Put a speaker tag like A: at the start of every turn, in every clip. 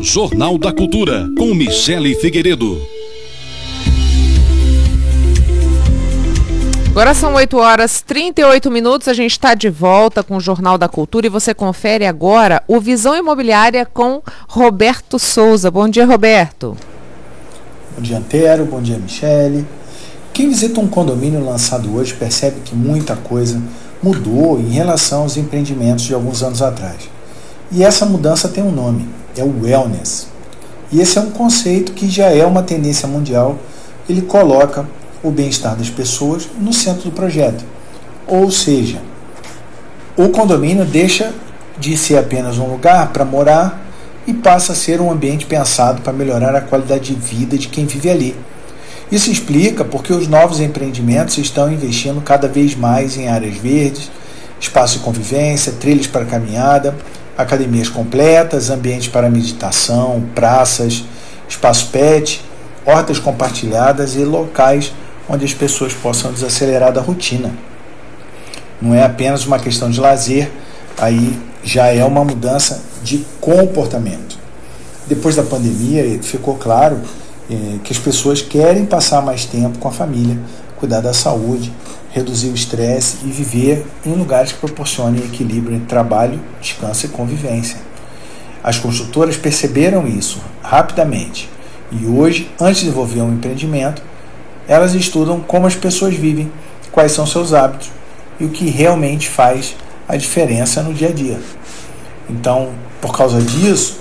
A: Jornal da Cultura, com Michele Figueiredo.
B: Agora são 8h38, a gente está de volta com o Jornal da Cultura e você confere agora o Visão Imobiliária com Roberto Souza. Bom dia, Roberto.
C: Bom dia, Antero. Bom dia, Michele. Quem visita um condomínio lançado hoje percebe que muita coisa mudou em relação aos empreendimentos de alguns anos atrás. E essa mudança tem um nome, é o wellness. E esse é um conceito que já é uma tendência mundial. Ele coloca o bem-estar das pessoas no centro do projeto. Ou seja, o condomínio deixa de ser apenas um lugar para morar e passa a ser um ambiente pensado para melhorar a qualidade de vida de quem vive ali. Isso explica porque os novos empreendimentos estão investindo cada vez mais em áreas verdes, espaço de convivência, trilhos para caminhada, academias completas, ambientes para meditação, praças, espaço pet, hortas compartilhadas e locais onde as pessoas possam desacelerar da rotina. Não é apenas uma questão de lazer, aí já é uma mudança de comportamento. Depois da pandemia, ficou claro que as pessoas querem passar mais tempo com a família, cuidar da saúde, reduzir o estresse e viver em lugares que proporcionem equilíbrio entre trabalho, descanso e convivência. As construtoras perceberam isso rapidamente e hoje, antes de desenvolver um empreendimento, elas estudam como as pessoas vivem, quais são seus hábitos e o que realmente faz a diferença no dia a dia. Então, por causa disso,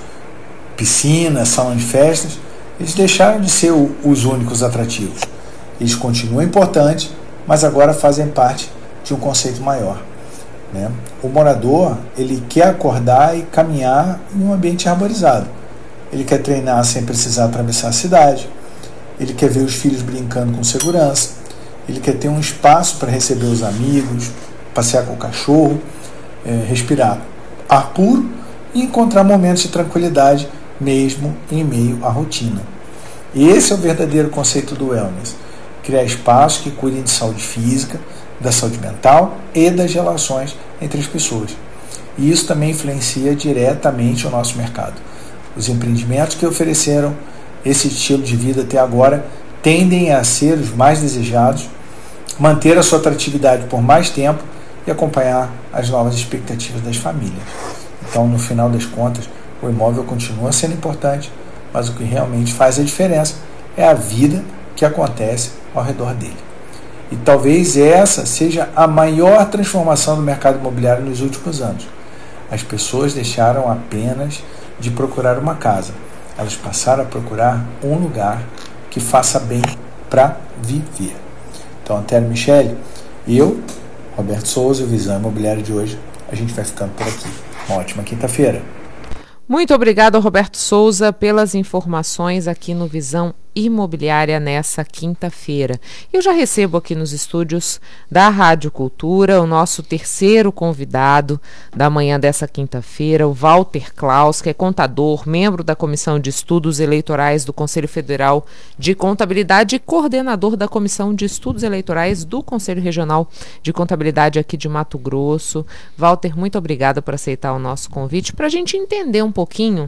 C: piscina, salão de festas, eles deixaram de ser os únicos atrativos. Eles continuam importantes, mas agora fazem parte de um conceito maior, né? O morador, ele quer acordar e caminhar em um ambiente arborizado. Ele quer treinar sem precisar atravessar a cidade. Ele quer ver os filhos brincando com segurança. Ele quer ter um espaço para receber os amigos, passear com o cachorro, respirar ar puro e encontrar momentos de tranquilidade mesmo em meio à rotina. Esse é o verdadeiro conceito do wellness. Criar espaços que cuidem de saúde física, da saúde mental e das relações entre as pessoas. E isso também influencia diretamente o nosso mercado. Os empreendimentos que ofereceram esse estilo de vida até agora tendem a ser os mais desejados, manter a sua atratividade por mais tempo e acompanhar as novas expectativas das famílias. Então, no final das contas, o imóvel continua sendo importante, mas o que realmente faz a diferença é a vida que acontece ao redor dele. E talvez essa seja a maior transformação do mercado imobiliário nos últimos anos. As pessoas deixaram apenas de procurar uma casa. Elas passaram a procurar um lugar que faça bem para viver. Então, Antero, Michele, eu, Roberto Souza, o Visão Imobiliário de hoje, a gente vai ficando por aqui. Uma ótima quinta-feira.
B: Muito obrigado, Roberto Souza, pelas informações aqui no Visão Imobiliária nessa quinta-feira. Eu já recebo aqui nos estúdios da Rádio Cultura o nosso terceiro convidado da manhã dessa quinta-feira, o Walter Klaus, que é contador, membro da Comissão de Estudos Eleitorais do Conselho Federal de Contabilidade e coordenador da Comissão de Estudos Eleitorais do Conselho Regional de Contabilidade aqui de Mato Grosso. Walter, muito obrigada por aceitar o nosso convite para a gente entender um pouquinho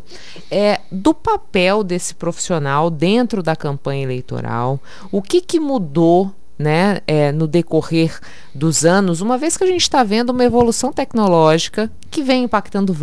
B: do papel desse profissional dentro da campanha eleitoral, o que mudou, né, no decorrer dos anos, uma vez que a gente está vendo uma evolução tecnológica que vem impactando